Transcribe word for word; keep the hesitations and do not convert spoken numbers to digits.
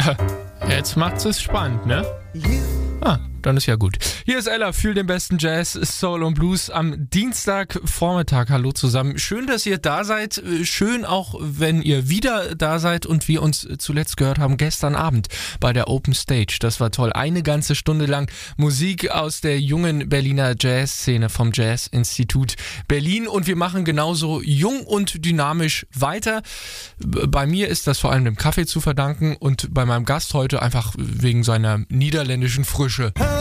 Jetzt macht's es spannend, ne? Ah, dann ist ja gut. Hier ist Ella, fühl den besten Jazz, Soul und Blues am Dienstagvormittag. Hallo zusammen. Schön, dass ihr da seid. Schön auch, wenn ihr wieder da seid und wir uns zuletzt gehört haben gestern Abend bei der Open Stage. Das war toll. Eine ganze Stunde lang Musik aus der jungen Berliner Jazzszene vom Jazzinstitut Berlin und wir machen genauso jung und dynamisch weiter. Bei mir ist das vor allem dem Kaffee zu verdanken und bei meinem Gast heute einfach wegen seiner niederländischen Frische.